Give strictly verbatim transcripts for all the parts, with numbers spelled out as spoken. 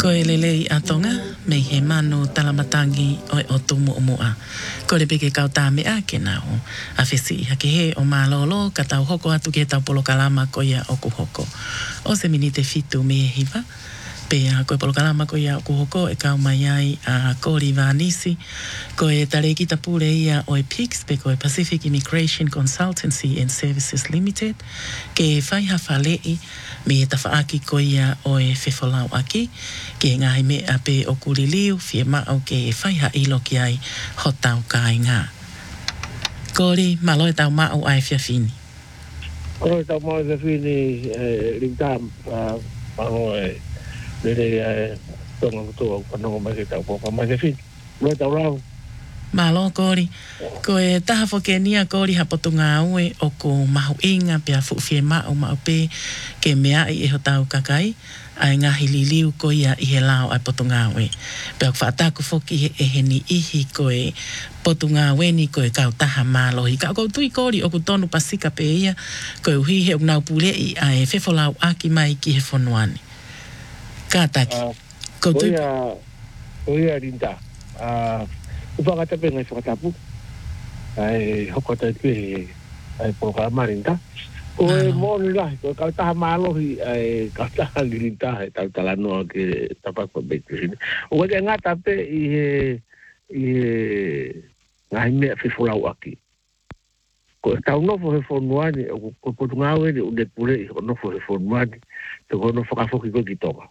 Ko e lelei a tonga, me he manu talamatangi o e o tumu o mua. Ko le peke kau tā mea ke nao. A whesi hake he o mālolo ka tau hoko atu ke tau polo kalama ko ia o kuhoko. O se mini te fitu me e hiva. Pea ko e polo kalama ko ia o kuhoko e kau mai ai a Kori Vanisi. Ko e tare ki ta pule ia o e P I X pe ko e Pacific Immigration Consultancy and Services Limited. Ke e whai hawhalei me e tawhaaki ko ia o e whewholau aki. Ke ngahi me a pe o kuri liu fie mao ke e whai ha ilo ki ai ho tau kai ngā. Kori, malo e tau mao ai fia fini. Koro e tau mao e fia fini rintam mao e nere tonga mutu au panongo mai ke tau poka mai fia fini. Lo e tau rau. Malo Kori, ko e taha whoke nia Kori hapotu ngā ue o ko mahu inga pia fufie mao mao pe ke mea i e ho tau kakai. Ai ngahi liliu ko ia i he lao ai potu ngā ue. Pea ku whaataku whoki he e he ni ihi ko e potu ngā ue ni ko e kau taha mālohi. Ka kou tui Kori o ku tonu pasika pe ia ko e uhi he unau pulei ai whewholau aki mai ki he whonuani. Ka taki. Ko tui... Ko ia rinta. Upangata pe ngai whakatapu. Ai hoko tai tue ai programa rinta. Ko e mōni lahi, ko e kau taha mālohi, ai kau taha rinta, ai tau tala noa ke tapako beitu sini. O ke ngata pe i he, i he, ngahi mea whiwhulau aki. Ko e tau nofo he whonuani, ko potu ngāwe ni unde pure i ho nofo he whonuani, te ko no whakafoki ko ki tonga.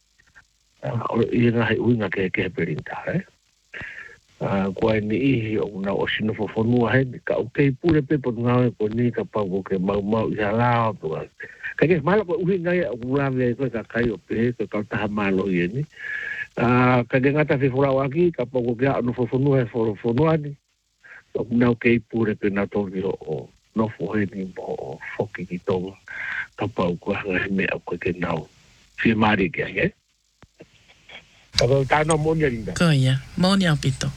I ngahi uinga ke ke he perinta, eh? Uh, ko ai ni ihi o na o sino fo fonua he ka o kei pure pe po ngā ko ni ka pa ko ke mau mau i halao to ka ke mala ko uhi ngai o grave ko ka kai o pe ko ka ta malo i ni ah ka ke ngata fi fora aki ka pa ko ke no fo fonua fo fonua ni o na kei pure pe na to o no fo he ni o fo ki ki to ka pa ko ngai me ko ke nau fi mari ke he ka ta no monia linda ko ia monia pito.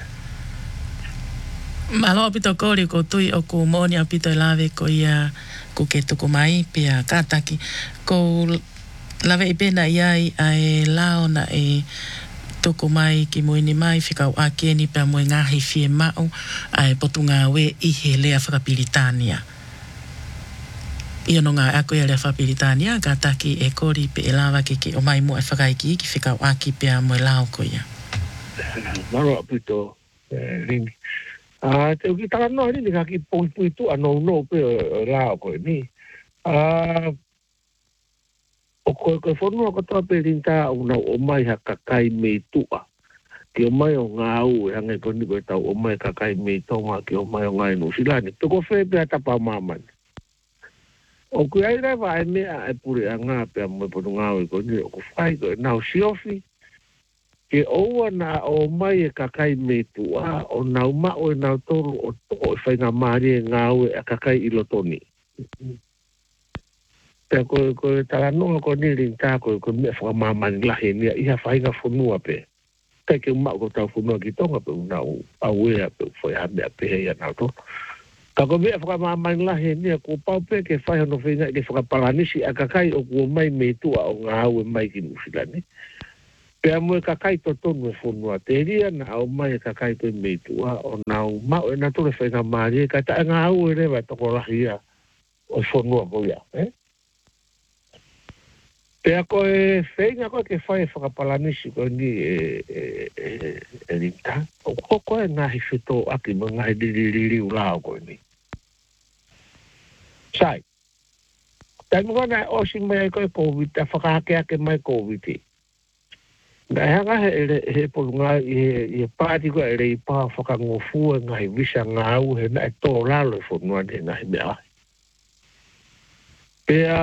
Malo apito Kori ko tui o ku moni apito e lave ko ia ku ke tuku mai pia kataki ko lave i pena iai ai lao na e tuku mai ki muini mai whikau ake ni pia mui ngahi fie mau ai potu ngā we i he lea whakapilitania. Ia no ngā ako ia lea whakapilitania kataki e Kori pe e lava ke ke o mai mua e whakaiki ki whikau ake pia mui lao ko ia. Malo apito ringi. Ah, te uki tala no ringi ka ki poi pui tu ano no pe lao ko ni. Ah, o ko ko forno ko to pe rinta una o mai ha kakai me tua. Ki o mai o ngau e hange ko ni ko tau o mai kakai me tonga ki o mai o ngai no silani. To ko fe pe ata pa mama. O ku ai reva e mea e puri a ngā pe mo po ngau ko ni o ku fai ko na siofi. Ke oua na o mai e kakai me tua, o nau mao e nau toru o to e whai ngā maari e ngā ue a kakai ilotoni. Pea koe koe tala noa ko ni rinta koe koe mea whakamamani lahi nia iha whai ngā whunua pe. Kai ke umau ko tau whunua ki tonga pe unau au ea pe whai hamea pe hei a nau toru. Ka koe mea whakamamani lahi nia ko pau pe ke whai hano whenga ke whakapalanisi a kakai o kua mai me tua o ngā ue mai ki nusilani. Pea mue kakai to tonu e whonua te ria na au mai e kakai to mei tua o nau mau e na tore whainga maari e ka ta ngā au e rewa toko lahi ia o whonua ko ia. Eh? Pea ko e whainga ko ke whai e whakapalanisi ko ni e, e, e, e rinta. O koko e ngahi whito aki mo ngahi diririri ulao ko ni. Sai. Tai mga na o si mai ko e COVID, a whakahake ake mai COVID. Ngai hanga he he polunga i he pāti ko e rei pā whakangofua ngai visa ngau he na e tō lalo e whanua ni ngai mea. Pea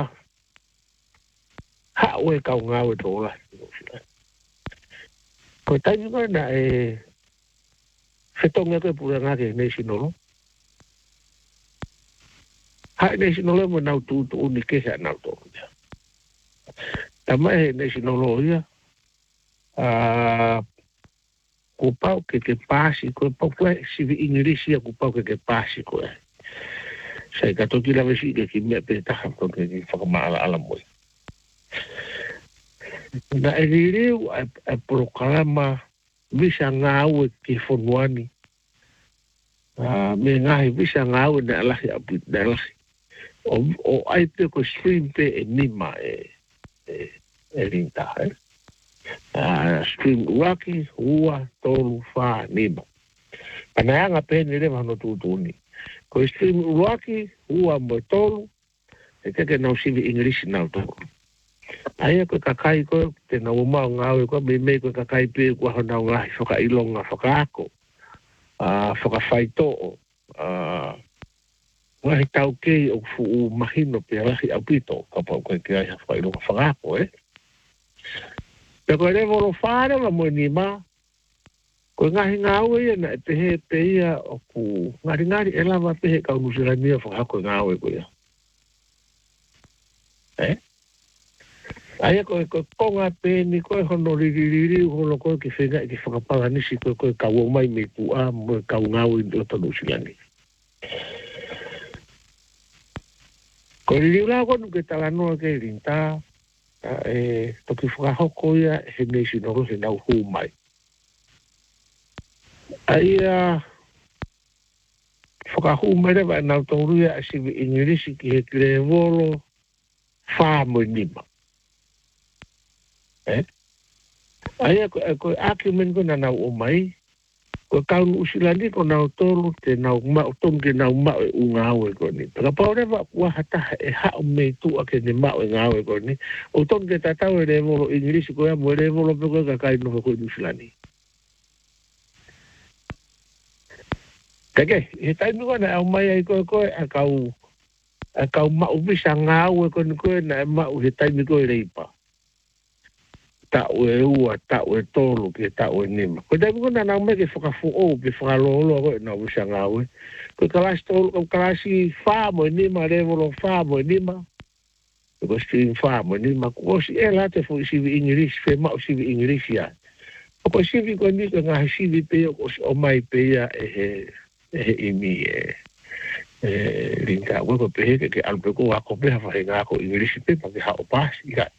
hao e kau ngau e tō la. Ko e taimi koe na e whetonga koe pura ngā ke nei sinolo. Hai nei sinolo mo nau tūtu uni ke hea nau tō. Tamai he nei sinolo ia. Uh, ko pau ke ke pasi ko pau ko si inglesi ko pau ke ke pasi ko sai ka to ki la vesi ke ki me pe ta ha ko ke fa ma ala ala mo Na e ririu e programa visa ngau e ki fonuani. Me ngahi visa ngau na alahi api na alahi. O ai pe ko stream pe e nima e e rinta. Stream waki ua tolu wha nima. Panayanga pe ni rewa no tutuni. Ko stream waki ua mo tolu e teke nau sivi English nau tolu. Aia koe kakai koe, te na umau ngāwe koe, me mei koe kakai pē kua honau ngahi whaka ilonga, whaka ako, uh, whaka whaitoo, uh, ngahi tau kei o fu u mahino pe alahi au pito, ka pau koe ki ai whaka ilonga whaka ako, eh? Pe koe re voro whāre wa moe ni mā, koe ngahi ngāwe ia na e pehe pe ia o ku, ngari ngari e lava pehe kau nusirania whaka ako ngāwe koe ia. Eh? Aia koe koe konga pēni, koe hono ririri, hono koe ki whenga i ki whakapalanisi, koe koe kau mai me pua, moe kau ngau i o tonu silani. Koe riri ula konu ke talanoa ke rinta, e toki whakahoko ia he neisi noro he nau hū mai. Aia whakahū mai rewa e nau tauruia a sivi ingirisi ki he kire volo whā moe nima. Eh? Aia koe ake men koe na nau o mai, koe kaunu usilani ko nau tolu te nau mao, tom ke nau mao e u ngau e koe ni. Paka paurewa kua hataha e hao mei tu ake ne mao e ngau e koe ni, o tom ke tatau e revolo ingirisi koe amo e revolo pe koe kakai no koe usilani. Kake, he taimi koe na au mai ai koe koe a kau, a kau mao bisa ngau e koe ni koe na e mao he taimi koe reipa. Tau e ua, tau e tolu, ke tau e nima. Koe taipu kona nau me ke whakafu o, ke whakalolo koe na wisa ngau e. Koe kalasi tolu, koe kalasi wha mo e nima, revolo wha mo e nima. Koe stream wha mo e nima. Koe si e late fo i sivi ingirisi, fe mao sivi ingirisi ya. Koe sivi koe ni koe ngahi sivi pe o o mai pe ya e he, e he imi e, e rinta. Koe koe pe he ke ke alpeko wako pe hafa he ngako ingirisi pe pa ke hao pasi, ika.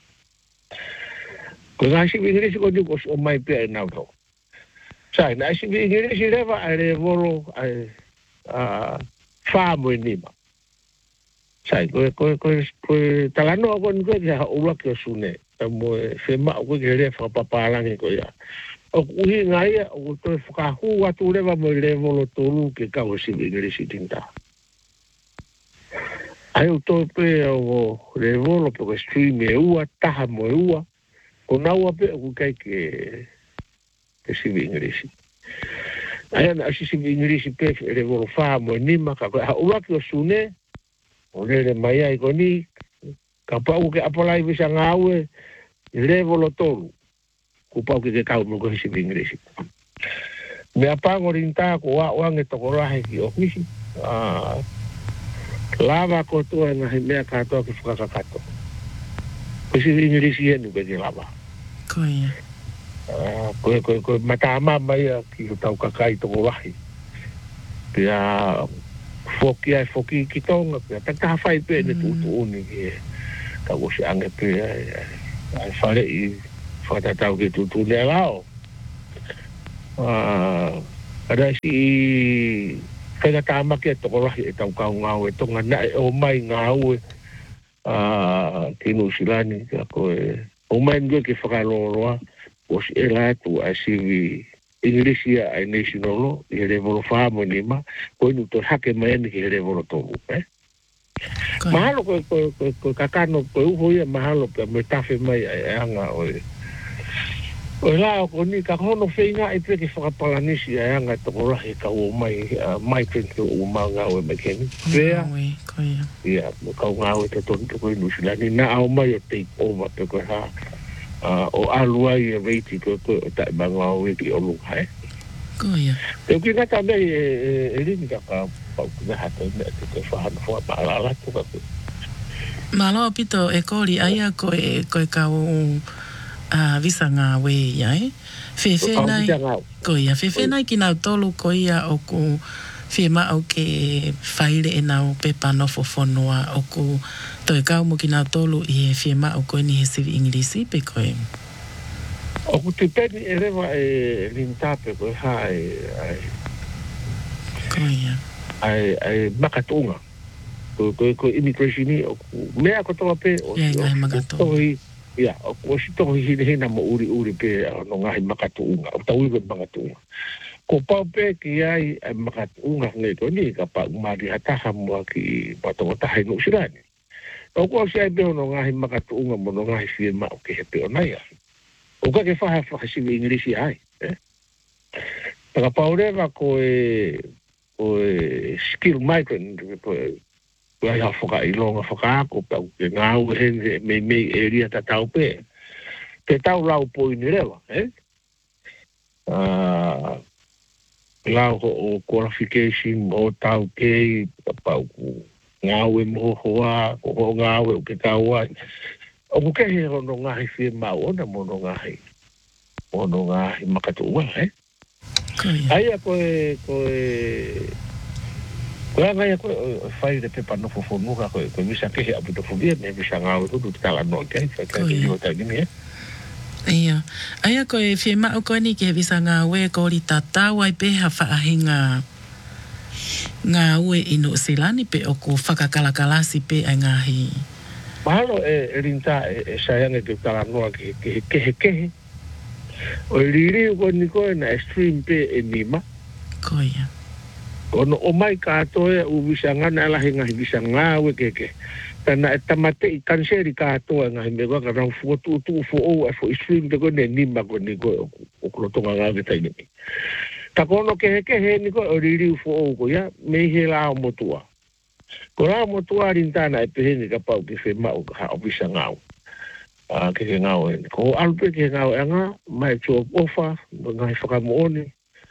Ko nga si ingirisi ko dukos o mai pe na to. Sai na si ingirisi leva a re volo a fa mo ni ma. Sai ko ko ko ko talano ko ko ya o wa ke sune. Mo fe ma ko ke re fa papa la ko ya. O uhi nga ia o to fa hu wa tu leva mo le volo to ke ka o si ingirisi tinta. Ai o to pe o le volo pe ko stream e ua taha mo ua. Ko nau ape o kai ke ke sivi ingirisi. Aia na asi sivi ingirisi pe re volo wha mo nima ka koe haua ki o sune o re re mai ai ko ni ka pau ke apolai visa ngau e re volo tolu ku pau ke ke kau mo ko sivi ingirisi. Me apango rinta ko wa wange toko rahe ki o misi lava ko tua na he mea katoa ki whakakato. Ko sivi ingirisi e ni ke lava. Koia. Uh, koe, koe, koe, matama mai a ki tau kakai toko wahi. Pia foki ai foki ki tonga, pia tata hawhai pe ne tutu uni ki e tau o se ange pe ai whare i whakatatau ki tutu ne alao. Uh, Ada si whakatama ki a toko wahi e tau kau ngau e tonga na e o mai ngau e uh, ki nusilani ka koe o mai ngue ke whakaloroa o si e latu a sivi Ingirisia ai national i re volo wha mo nima koe nu to hake mai ni ki re volo tolu eh? Mahalo koe koe koe koe kakano koe uho ia mahalo pe me tafe mai ai anga o e o la o ni ka hono whenga i pe ke whakapalanisi ai anga toko rahi ka o mai mai penke o maunga o e mekeni pea ia mo ka unga o te tonu koe nusilani na au mai o take over pe koe ha Uh, o alua i e veiti koe koe o tae manga o eki o lunga, eh? Koia. Te uki ngata mei e rini ka ka pau kune hata i mea te koe whahana fua maalala tuka koe. Malo pito e kori aia koe koe ka o uh, visa ngā wei ai. Whewhenai, koia, whewhenai ki nau tolu koia o ku Fie mau ke whaile e nau pe panofo whanua o ku toi kau mo ki nau tolu i e fie mau koe ni he sivi ingilisi pe koe. O ku te peni e rewa e rintape koe ha e ai Koia. ai ai makatunga. Ko ko ko immigration ni o mea ko toa pe o Ia ngai makatunga. Toi ia o ko si toi hine hina mo uri uri pe no ngai makatunga. O tau iwe makatunga. Ko pau pe ki ai ai makatunga ngai ko ni ka pa mari hataha mo ki patonga taha no sirani. O ko si ai pe no ngai makatunga mo no ngai fie ma o ke he pe o nai. O ka ke whaha whaha si English ai. Eh? Taka paureva ko e ko e skill migrant ko e ko ai ha whaka i longa whaka ako pau ke ngau he me me area ta tau pe. Te tau lau po i ni rewa. Eh? Uh, lau o qualification o tau ke pau ku ngau e moho hoa ko ho ngau e o ke tau ai. O ko ke he hono ngahi fie mau ona mono ngahi. Mono ngahi makatua, eh? Koia. Aia koe, koe... Koe anga ia koe whai de pepa no fofonuka koe, koe misa kehe apu to fobia, me misa ngau e kutu tala no kei, kai kai kai kai kai eh? Ia. Aia koe fie mau koe ni ke he visa ngā ue ko ri tatau ai pe ha whaahinga ngā ue ino silani pe o ko whakakalakalasi pe ai ngahi. Mahalo e, e rinta e, e sayange te tala noa ke kehe kehe kehe. O liri ko ni koe na stream pe e nima. Koia. Ono o mai katoe u visa ngana ala hinga visa ngawe keke. Tana e tamate i kanseri katoe ngahi me waka rau fuotu tu fu o e fu stream pe koe ne nima ko ni koe o kulotonga ngawe tainimi. Ta kono kehe kehe ni koe o liri fu o ko ya me he lao motua. Ko lao motua rintana e peheni ka pau ki fe mau ka o visa ngau. Uh, ke ke ngau e. Ko alpe ke ngau e nga, mai tua pofa, ngai whakamoone.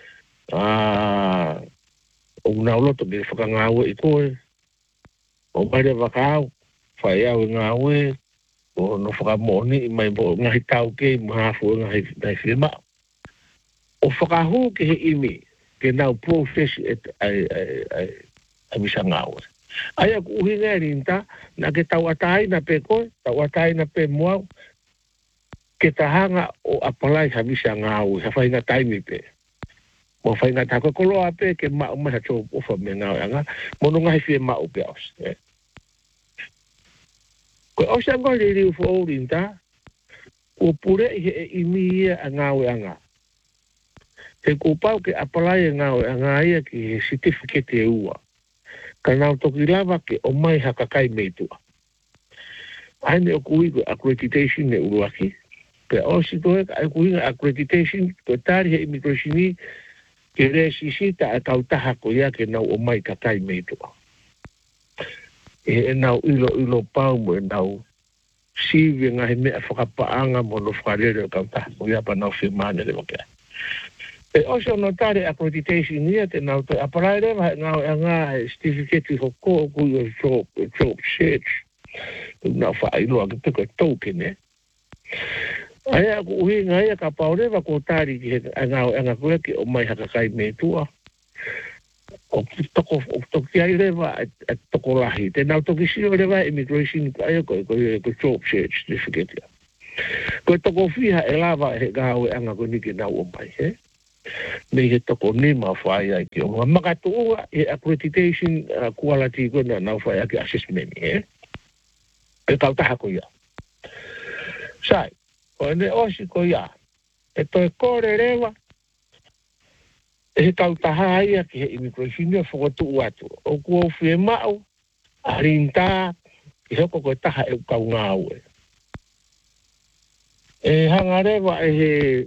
Uh, o ngau loto ke whakangau e koe. O mai re wakau, whai au e ngau e, o no whakamoone, i mai mo ngahi tau ke, mahafu e ngahi ngai whima. O whakahu ke he imi, ke nau process e ai, ai, ai, ai misa ngau e. Aia ku uhi ngai rinta, na ke tau atai na pe koe, tau atai na pe muau, ke tahanga o apalai ha misa ngau, ha whainga taimi pe. Mo whainga tako koloa pe, ke mao maha tō ufa me ngau anga, mono ngahi fie mao pe aus. Eh. Koe aus anga li riu fo o rinta, o pure i he imi ia a ngau anga. He kupau ke apalai ngau anga ia ki he certificate e ua. Ka nau toki lava ke o mai hakakai meitua. Aine o kui ko accreditation ne uruaki. Pe o si koe ka ai kui accreditation ko tari he immigration ni ke resisi ta a kautaha ko ia ke nau o mai kakai meitua. E e nau ilo ilo pau mo e nau sivi ngahi mea whakapaanga mo no whakarere o kautaha ko ia pa nau whimane le wakea. E oso no tare accreditation nia te nau te aparai rewa ngau e ngā certificate ho ko o kui o job, job search. Nau whailoa ki tuka token e. Aia ku uhi ngai ka pau rewa ko tari ki he ngau e ngā koe ki o mai hakakai me tua. O toko, o toki ai rewa e toko lahi. Te nau toki sio rewa immigration aia koe koe ko job search certificate. Koe toko fiha e lava he ngau e ngā koe niki nau o mai he. Me he toko nima whai ai ki o makatua he accreditation uh, quality ko na nau whai ai ki assessment he. E kautaha ko ia. Sai, o ene osi ko ia. E toi kore rewa. E he kautaha ia ki he immigration ia whakotu uatu. O kua uwhie mau, a rinta, ki hoko koe taha e ukau ngāu e. E hanga rewa e he